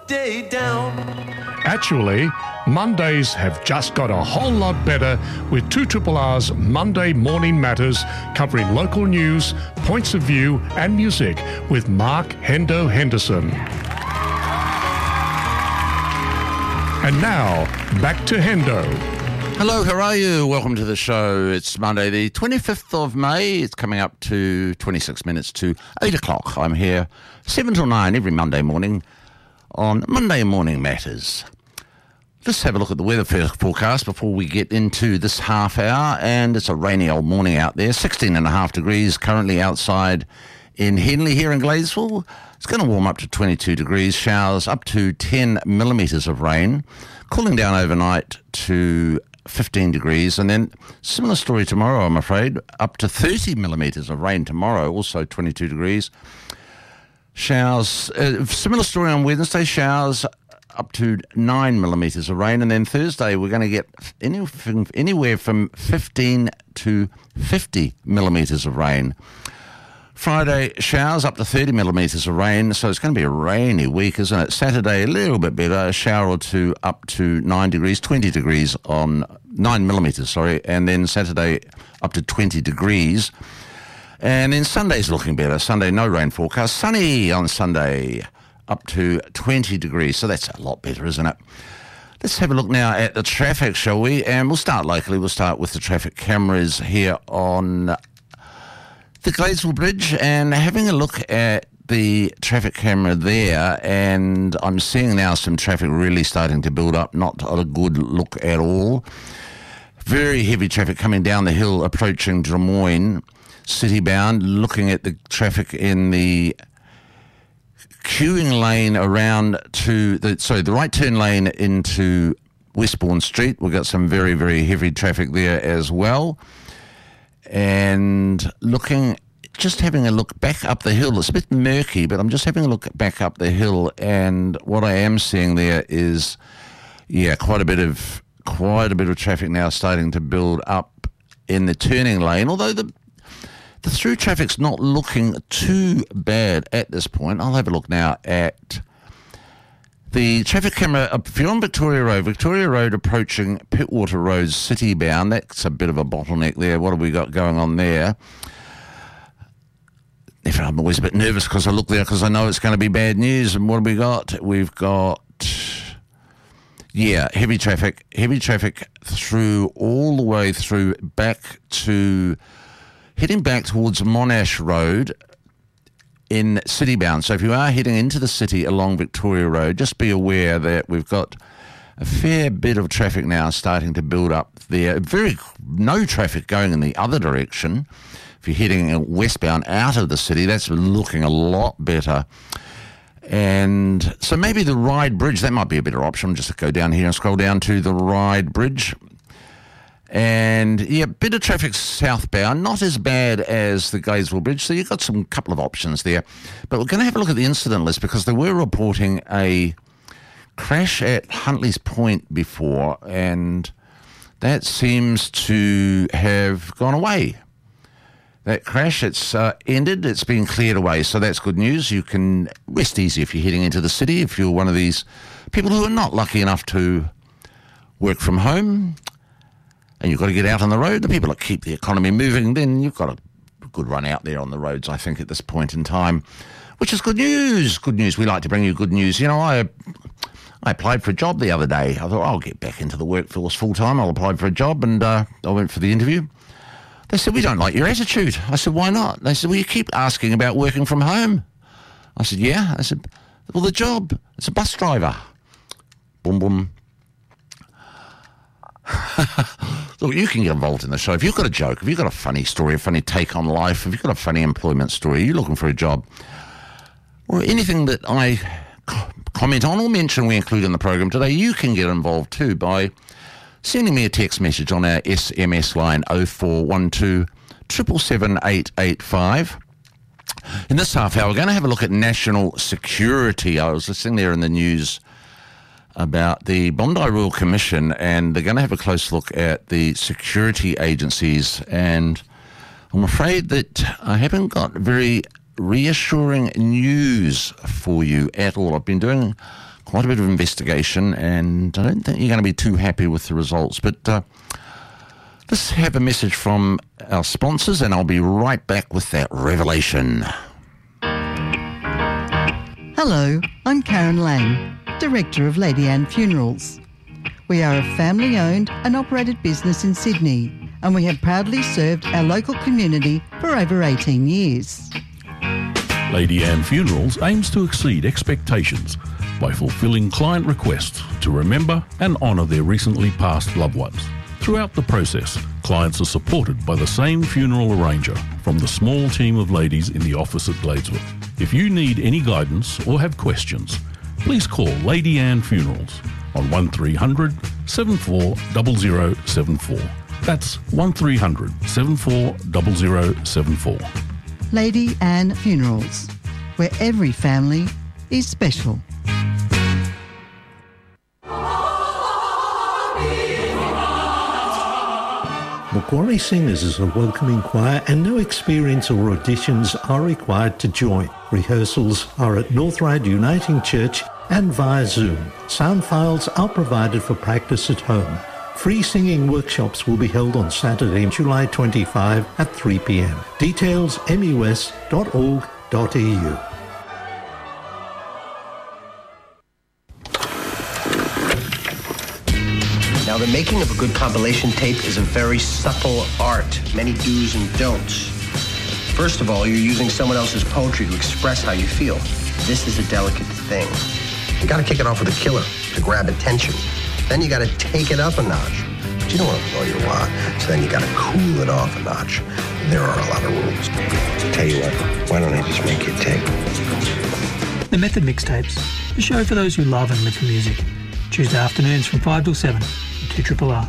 day down. Actually, Mondays have just got a whole lot better with 2RR's Monday Morning Matters, covering local news, points of view and music with Mark Hendo Henderson. And now, back to Hendo. Hello, how are you? Welcome to the show. It's Monday the 25th of May. It's coming up to 26 minutes to 8 o'clock. I'm here 7 till 9 every Monday morning on Monday Morning Matters. Let's have a look at the weather forecast before we get into this half hour. And it's a rainy old morning out there, 16.5 degrees currently outside in Henley here in Gladesville. It's going to warm up to 22 degrees, showers up to 10 millimetres of rain, cooling down overnight to 15 degrees, and then similar story tomorrow, I'm afraid, up to 30 millimetres of rain tomorrow, also 22 degrees. Showers, similar story on Wednesday, showers up to 9 millimetres of rain, and then Thursday we're going to get anywhere from 15 to 50 millimetres of rain. Friday, showers up to 30 millimetres of rain, so it's going to be a rainy week, isn't it? Saturday, a little bit better, a shower or two up to 9 degrees, 20 degrees on 9 millimetres, sorry, and then Saturday up to 20 degrees. And then Sunday's looking better. Sunday, no rain forecast. Sunny on Sunday, up to 20 degrees, so that's a lot better, isn't it? Let's have a look now at the traffic, shall we? And we'll start locally. We'll start with the traffic cameras here on the Gladesville Bridge, and having a look at the traffic camera there, and I'm seeing now some traffic really starting to build up, not a good look at all. Very heavy traffic coming down the hill, approaching Drummoyne, city-bound, looking at the traffic in the queuing lane around to the right turn lane into Westbourne Street. We've got some very, very heavy traffic there as well. And just having a look back up the hill. It's a bit murky, but I'm just having a look back up the hill, and what I am seeing there is, quite a bit of traffic now starting to build up in the turning lane. Although the through traffic's not looking too bad at this point. I'll have a look now at the traffic camera. If you're on Victoria Road approaching Pittwater Road city-bound, that's a bit of a bottleneck there. What have we got going on there? I'm always a bit nervous because I look there because I know it's going to be bad news. And what have we got? We've got, heavy traffic through all the way through heading back towards Monash Road in city-bound. So if you are heading into the city along Victoria Road, just be aware that we've got a fair bit of traffic now starting to build up there. No traffic going in the other direction. If you're heading westbound out of the city, that's looking a lot better. And so maybe the Ryde Bridge, that might be a better option. Just go down here and scroll down to the Ryde Bridge. And bit of traffic southbound, not as bad as the Gladesville Bridge, so you've got some couple of options there. But we're going to have a look at the incident list because they were reporting a crash at Huntley's Point before, and that seems to have gone away. That crash, it's ended, it's been cleared away, so that's good news. You can rest easy if you're heading into the city, if you're one of these people who are not lucky enough to work from home, and you've got to get out on the road, the people that keep the economy moving, then you've got a good run out there on the roads, I think, at this point in time, which is good news. Good news. We like to bring you good news. You know, I applied for a job the other day. I thought, I'll get back into the workforce full-time. I'll apply for a job, and I went for the interview. They said, we don't like your attitude. I said, why not? They said, well, you keep asking about working from home. I said, yeah. I said, well, the job, it's a bus driver. Boom, boom. Look, you can get involved in the show. If you've got a joke, if you've got a funny story, a funny take on life, if you've got a funny employment story, you're looking for a job, or anything that I comment on or mention we include in the program today, you can get involved too by sending me a text message on our SMS line 0412 777 885. In this half hour, we're going to have a look at national security. I was listening there in the news about the Bondi Royal Commission, and they're going to have a close look at the security agencies. And I'm afraid that I haven't got very reassuring news for you at all. I've been doing quite a bit of investigation, and I don't think you're going to be too happy with the results. But let's have a message from our sponsors, and I'll be right back with that revelation. Hello, I'm Karen Lang, Director of Lady Anne Funerals. We are a family-owned and operated business in Sydney, and we have proudly served our local community for over 18 years. Lady Anne Funerals aims to exceed expectations by fulfilling client requests to remember and honour their recently passed loved ones. Throughout the process, clients are supported by the same funeral arranger from the small team of ladies in the office at Gladesville. If you need any guidance or have questions, please call Lady Anne Funerals on 1300 740074. That's 1300 740074. Lady Anne Funerals, where every family is special. Macquarie Singers is a welcoming choir and no experience or auditions are required to join. Rehearsals are at North Ryde Uniting Church and via Zoom. Sound files are provided for practice at home. Free singing workshops will be held on Saturday, July 25 at 3 p.m. Details mus.org.au. Now, the making of a good compilation tape is a very subtle art, many do's and don'ts. First of all, you're using someone else's poetry to express how you feel. This is a delicate thing. You gotta kick it off with a killer to grab attention. Then you gotta take it up a notch. But you don't want to blow your wad, so then you gotta cool it off a notch. There are a lot of rules. Tell you what, why don't I just make you a tape? The Method Mixtapes, a show for those who love and live for music. Tuesday afternoons from 5 till 7 on 2RRR.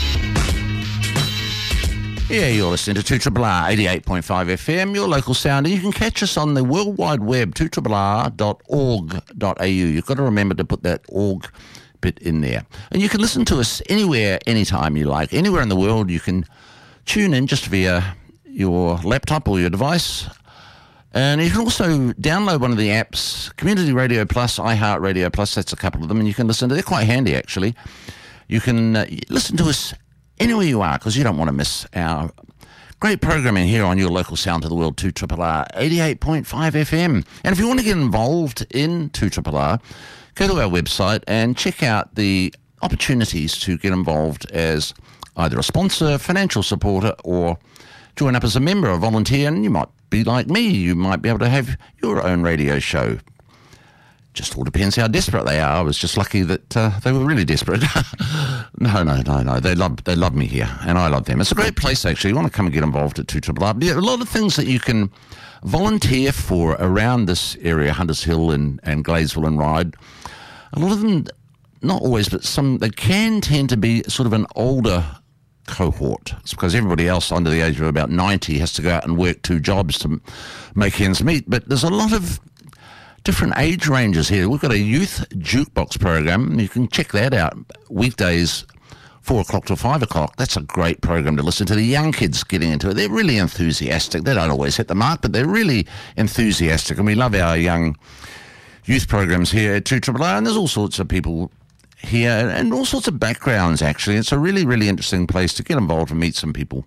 Yeah, you're listening to 2RRR 88.5 FM, your local sound, and you can catch us on the World Wide Web, 2RRR.org.au. You've got to remember to put that org bit in there. And you can listen to us anywhere, anytime you like. Anywhere in the world, you can tune in just via your laptop or your device. And you can also download one of the apps, Community Radio Plus, iHeartRadio Plus, that's a couple of them, and you can listen to, they're quite handy actually. You can listen to us anywhere you are, because you don't want to miss our great programming here on your local sound of the world, 2RRR 88.5 FM. And if you want to get involved in 2RRR, go to our website and check out the opportunities to get involved as either a sponsor, financial supporter, or join up as a member, a volunteer, and you might be like me. You might be able to have your own radio show. Just all depends how desperate they are. I was just lucky that they were really desperate. No. They love me here, and I love them. It's a great place, actually. You want to come and get involved at 2RRR. There are a lot of things that you can volunteer for around this area, Hunters Hill and Gladesville and Ryde. A lot of them, not always, but some, they can tend to be sort of an older cohort. It's because everybody else under the age of about 90 has to go out and work 2 jobs to make ends meet. But there's a lot of different age ranges here. We've got a youth jukebox program. You can check that out weekdays 4 o'clock to 5 o'clock. That's a great program to listen to. The young kids getting into it. They're really enthusiastic. They don't always hit the mark, but they're really enthusiastic. And we love our young youth programs here at 2RRR. And there's all sorts of people here and all sorts of backgrounds, actually. It's a really, really interesting place to get involved and meet some people.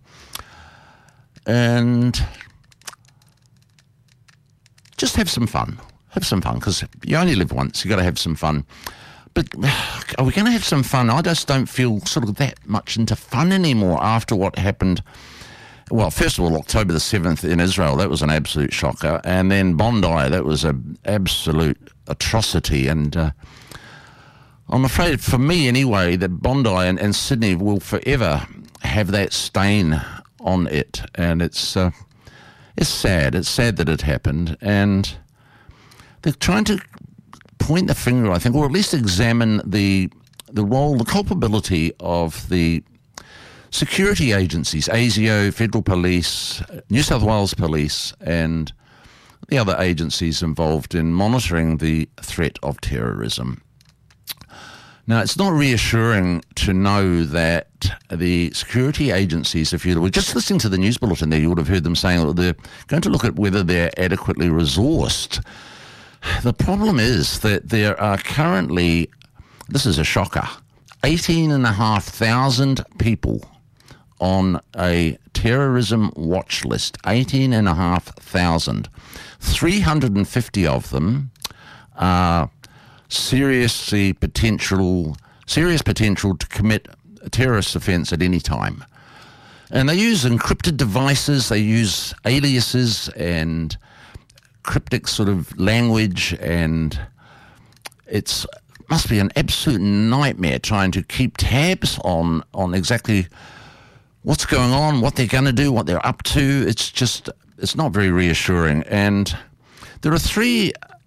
And just have some fun. Have some fun, because you only live once. You've got to have some fun. But are we going to have some fun? I just don't feel sort of that much into fun anymore after what happened. Well, first of all, October the 7th in Israel, that was an absolute shocker. And then Bondi, that was an absolute atrocity. And I'm afraid, for me anyway, that Bondi and Sydney will forever have that stain on it. And it's sad. It's sad that it happened. And they're trying to point the finger, I think, or at least examine the role, the culpability of the security agencies, ASIO, Federal Police, New South Wales Police, and the other agencies involved in monitoring the threat of terrorism. Now, it's not reassuring to know that the security agencies, if you were just listening to the news bulletin there, you would have heard them saying that they're going to look at whether they're adequately resourced The problem is that there are currently, this is a shocker, 18,500 people on a terrorism watch list. 18,500. 350 of them are serious potential to commit a terrorist offence at any time. And they use encrypted devices, they use aliases and cryptic sort of language, and it must be an absolute nightmare trying to keep tabs on exactly what's going on, what they're going to do, what they're up to. It's not very reassuring. And there are 3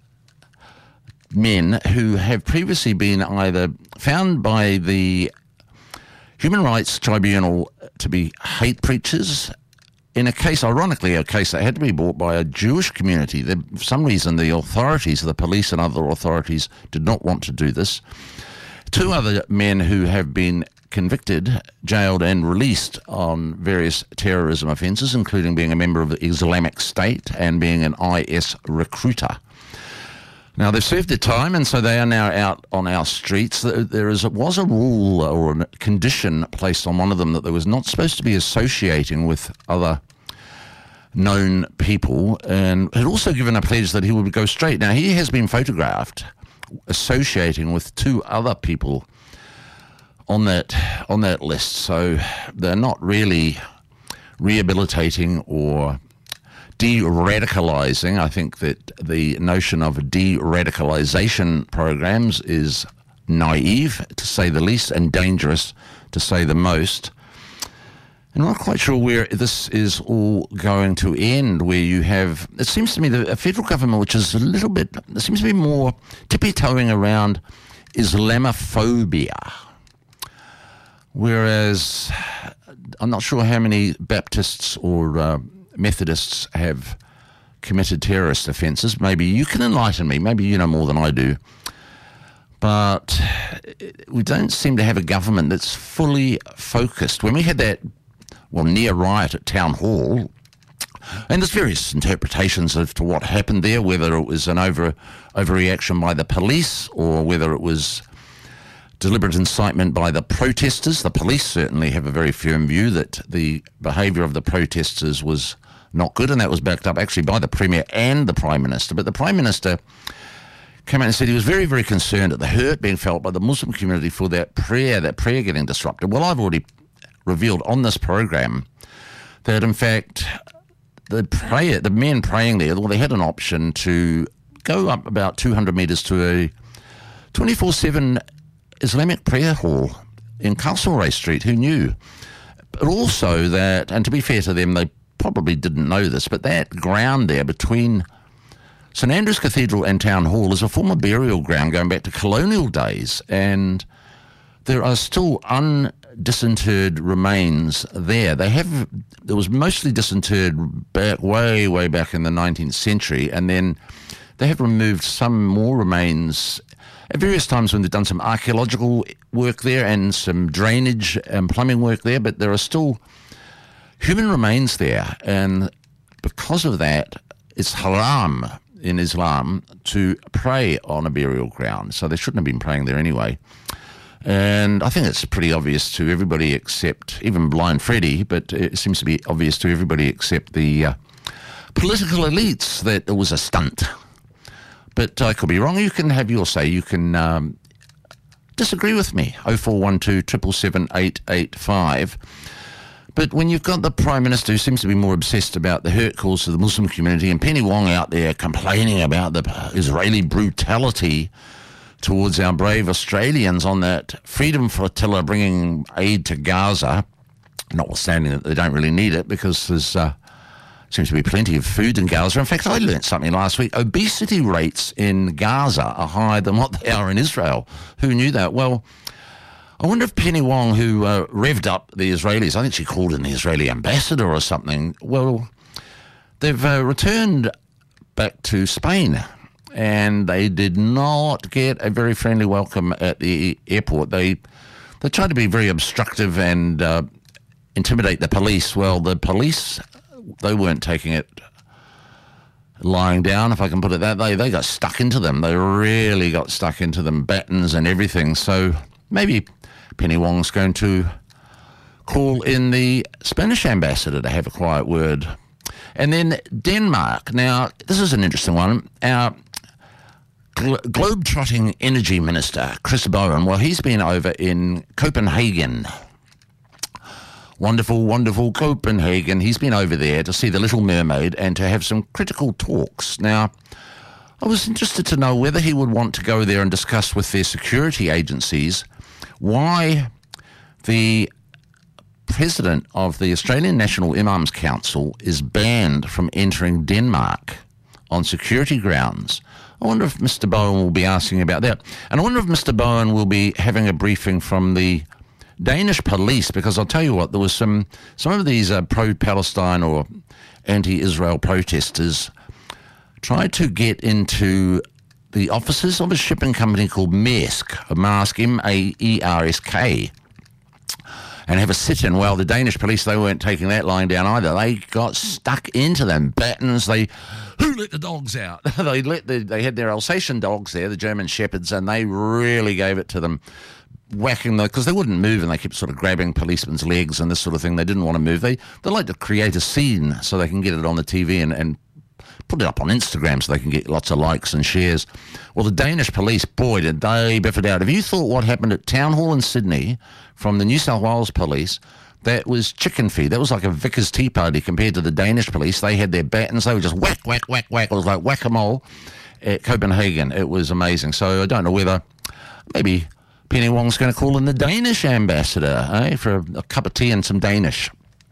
men who have previously been either found by the Human Rights Tribunal to be hate preachers, in a case, ironically, a case that had to be brought by a Jewish community. For some reason, the authorities, the police and other authorities, did not want to do this. 2 other men who have been convicted, jailed and released on various terrorism offences, including being a member of the Islamic State and being an IS recruiter. Now, they've served their time, and so they are now out on our streets. There was a rule or a condition placed on one of them that they was not supposed to be associating with other known people, and had also given a pledge that he would go straight. Now, he has been photographed associating with 2 other people on that list, so they're not really rehabilitating or de-radicalising. I think that the notion of de-radicalisation programs is naive, to say the least, and dangerous, to say the most. And I'm not quite sure where this is all going to end, where you have, it seems to me, a federal government which is it seems to be more tippy-toeing around Islamophobia. Whereas I'm not sure how many Baptists or Methodists have committed terrorist offences. Maybe you can enlighten me. Maybe you know more than I do. But we don't seem to have a government that's fully focused. When we had that, near riot at Town Hall, and there's various interpretations as to what happened there, whether it was an overreaction by the police or whether it was deliberate incitement by the protesters. The police certainly have a very firm view that the behaviour of the protesters was not good, and that was backed up actually by the Premier and the Prime Minister. But the Prime Minister came out and said he was very, very concerned at the hurt being felt by the Muslim community for that prayer getting disrupted. Well, I've already revealed on this program that, in fact, the men praying there, they had an option to go up about 200 metres to a 24/7 Islamic prayer hall in Castlereagh Street. Who knew? But also that, and to be fair to them, they probably didn't know this, but that ground there between St Andrew's Cathedral and Town Hall is a former burial ground going back to colonial days, and there are still disinterred remains there. There was mostly disinterred way back in the 19th century, and then they have removed some more remains at various times when they've done some archaeological work there and some drainage and plumbing work there, but there are still human remains there, and because of that, it's haram in Islam to pray on a burial ground, so they shouldn't have been praying there anyway. And I think it's pretty obvious to everybody except, even Blind Freddy, but it seems to be obvious to everybody except the political elites that it was a stunt. But I could be wrong. You can have your say. You can disagree with me. 0412 777 885. But when you've got the Prime Minister who seems to be more obsessed about the hurt caused to the Muslim community, and Penny Wong out there complaining about the Israeli brutality towards our brave Australians on that Freedom Flotilla bringing aid to Gaza, notwithstanding that they don't really need it because there's seems to be plenty of food in Gaza. In fact, I learnt something last week. Obesity rates in Gaza are higher than what they are in Israel. Who knew that? Well, I wonder if Penny Wong, who revved up the Israelis, I think she called in the Israeli ambassador or something, well, they've returned back to Spain, and they did not get a very friendly welcome at the airport. They tried to be very obstructive and intimidate the police. Well, the police, they weren't taking it lying down, if I can put it that way. They got stuck into them. They really got stuck into them, battens and everything. So maybe Penny Wong's going to call in the Spanish ambassador to have a quiet word. And then Denmark. Now, this is an interesting one. Our globe-trotting energy minister, Chris Bowen, well, he's been over in Copenhagen. Wonderful, wonderful Copenhagen. He's been over there to see The Little Mermaid and to have some critical talks. Now, I was interested to know whether he would want to go there and discuss with their security agencies why the president of the Australian National Imams Council is banned from entering Denmark on security grounds. I wonder if Mr. Bowen will be asking about that. And I wonder if Mr. Bowen will be having a briefing from the Danish police, because I'll tell you what, there was some of these pro-Palestine or anti-Israel protesters tried to get into the offices of a shipping company called Maersk, M-A-E-R-S-K, and have a sit-in. Well, the Danish police, they weren't taking that lying down either. They got stuck into them, battens. Who let the dogs out? They had their Alsatian dogs there, the German Shepherds, and they really gave it to them, whacking them, because they wouldn't move, and they kept sort of grabbing policemen's legs and this sort of thing. They didn't want to move. They like to create a scene so they can get it on the TV and put it up on Instagram so they can get lots of likes and shares. Well, the Danish police, boy, did they biff it out. If you thought what happened at Town Hall in Sydney from the New South Wales police, that was chicken feed. That was like a Vickers Tea Party compared to the Danish police. They had their battens. They were just whack, whack, whack, whack. It was like whack-a-mole at Copenhagen. It was amazing. So I don't know whether maybe Penny Wong's going to call in the Danish ambassador for a cup of tea and some Danish.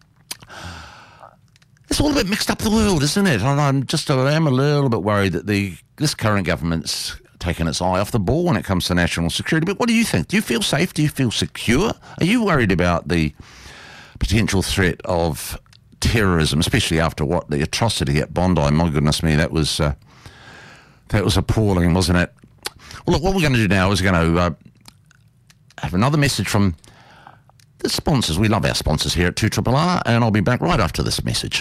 It's all a bit mixed up the world, isn't it? And I am a little bit worried that this current government's taken its eye off the ball when it comes to national security. But what do you think? Do you feel safe? Do you feel secure? Are you worried about the potential threat of terrorism, especially after what the atrocity at Bondi? My goodness me, that was appalling, wasn't it? Well, look, what we're going to do now is we're going to have another message from the sponsors. We love our sponsors here at 2RRR, and I'll be back right after this message.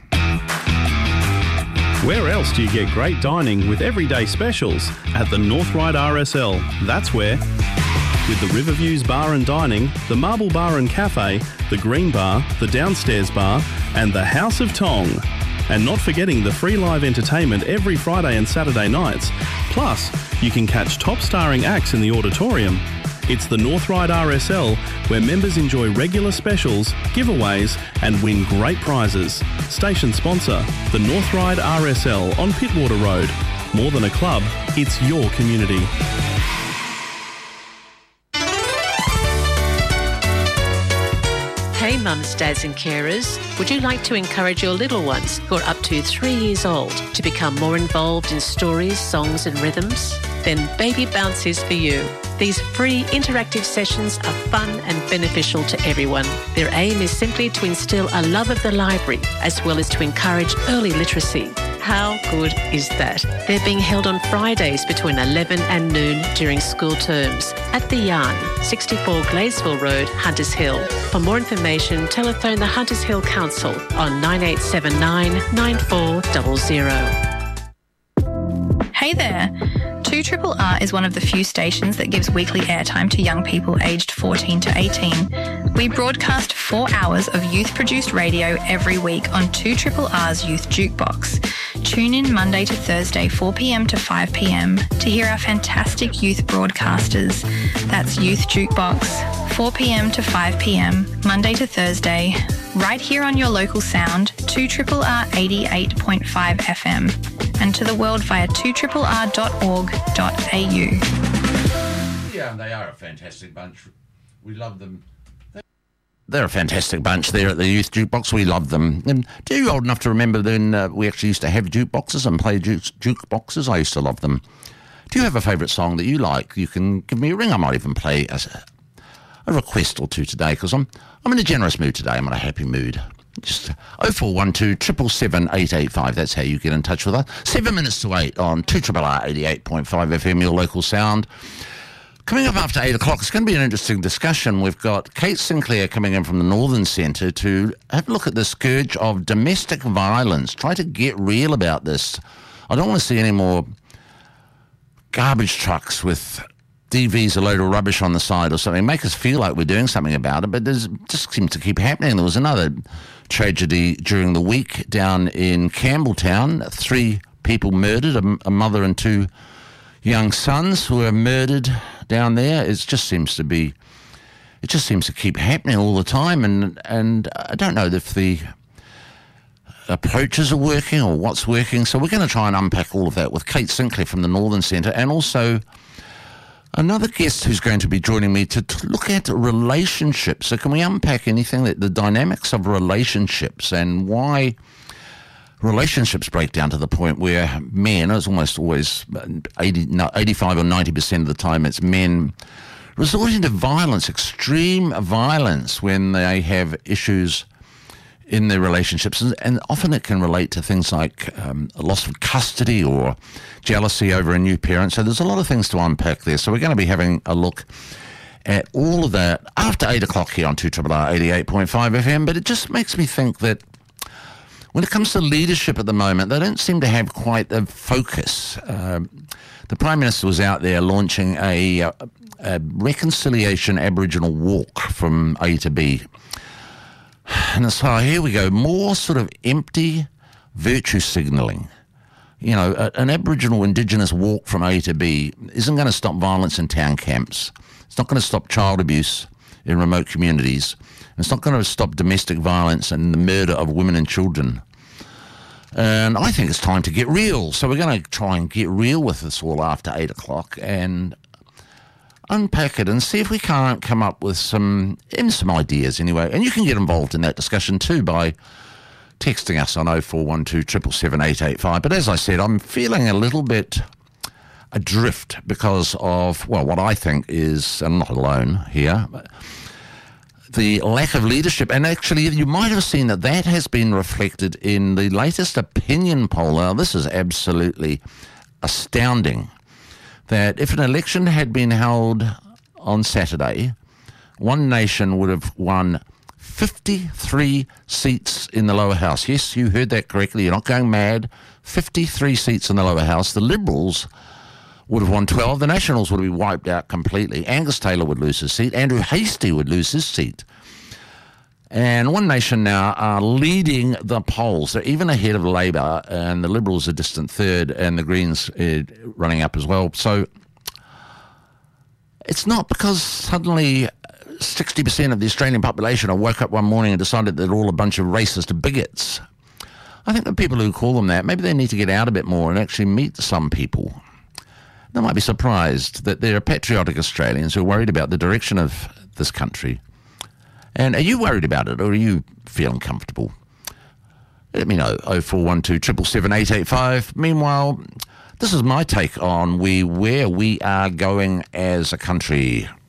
Where else do you get great dining with everyday specials? At the North Ryde RSL. That's where. With the Riverviews Bar and Dining, the Marble Bar and Cafe, the Green Bar, the Downstairs Bar, and the House of Tong. And not forgetting the free live entertainment every Friday and Saturday nights. Plus, you can catch top starring acts in the auditorium. It's the North Ryde RSL, where members enjoy regular specials, giveaways, and win great prizes. Station sponsor, the North Ryde RSL on Pittwater Road. More than a club, it's your community. Hey mums, dads and carers, would you like to encourage your little ones who are up to 3 years old to become more involved in stories, songs and rhythms? Then Baby Bounce is for you. These free interactive sessions are fun and beneficial to everyone. Their aim is simply to instill a love of the library as well as to encourage early literacy. How good is that? They're being held on Fridays between 11 and noon during school terms at The Yarn, 64 Gladesville Road, Hunters Hill. For more information, telephone the Hunters Hill Council on 9879 9400. Hey there! 2RRR is one of the few stations that gives weekly airtime to young people aged 14 to 18. We broadcast 4 hours of youth-produced radio every week on 2RRR's Youth Jukebox. Tune in Monday to Thursday, 4 p.m. to 5 p.m. to hear our fantastic youth broadcasters. That's Youth Jukebox, 4 p.m. to 5 p.m, Monday to Thursday, right here on your local sound, 2RRR 88.5 FM. And to the world via 2RRR.org.au. Yeah, they are a fantastic bunch. We love them. They're a fantastic bunch there at the Youth Jukebox. We love them. And are you old enough to remember then we actually used to have jukeboxes and play jukeboxes? I used to love them. Do you have a favourite song that you like? You can give me a ring. I might even play a request or two today because I'm in a generous mood today. I'm in a happy mood. Just 0412 777 885. That's how you get in touch with us. 7 minutes to 8 on 2RRR 88.5 FM, your local sound. Coming up after 8 o'clock, it's going to be an interesting discussion. We've got Kate Sinclair coming in from the Northern Centre to have a look at the scourge of domestic violence. Try to get real about this. I don't want to see any more garbage trucks with DVs, a load of rubbish on the side or something. Make us feel like we're doing something about it, but it just seems to keep happening. There was another tragedy during the week down in Campbelltown. 3 people murdered, a mother and 2 young sons who were murdered down there. It just seems to keep happening all the time, and I don't know if the approaches are working or what's working. So we're going to try and unpack all of that with Kate Sinclair from the Northern Centre, and also another guest who's going to be joining me to look at relationships. So can we unpack anything, the dynamics of relationships and why relationships break down to the point where men, it's almost always 85 or 90% of the time, it's men resorting to violence, extreme violence, when they have issues in their relationships. And often it can relate to things like a loss of custody or jealousy over a new parent. So there's a lot of things to unpack there. So we're going to be having a look at all of that after 8 o'clock here on 2RRR 88.5 FM. But it just makes me think that when it comes to leadership at the moment, they don't seem to have quite the focus. The Prime Minister was out there launching a reconciliation Aboriginal walk from A to B. And so here we go, more sort of empty virtue signalling. You know, an Aboriginal Indigenous walk from A to B isn't going to stop violence in town camps. It's not going to stop child abuse in remote communities. It's not going to stop domestic violence and the murder of women and children. And I think it's time to get real. So we're going to try and get real with this all after 8 o'clock and unpack it and see if we can't come up with some ideas anyway. And you can get involved in that discussion too by texting us on 0412 777 885. But as I said, I'm feeling a little bit adrift because of, well, what I think is, I'm not alone here, the lack of leadership. And actually, you might have seen that has been reflected in the latest opinion poll. Now, this is absolutely astounding, that if an election had been held on Saturday, One Nation would have won 53 seats in the lower house. Yes, you heard that correctly. You're not going mad. 53 seats in the lower house. The Liberals would have won 12. The Nationals would be wiped out completely. Angus Taylor would lose his seat. Andrew Hastie would lose his seat. And One Nation now are leading the polls. They're even ahead of Labour, and the Liberals are distant third, and the Greens running up as well. So it's not because suddenly 60% of the Australian population woke up one morning and decided they're all a bunch of racist bigots. I think the people who call them that, maybe they need to get out a bit more and actually meet some people. They might be surprised that there are patriotic Australians who are worried about the direction of this country. And are you worried about it, or are you feeling comfortable? Let me know, 0412 777 885. Meanwhile, this is my take on where we are going as a country.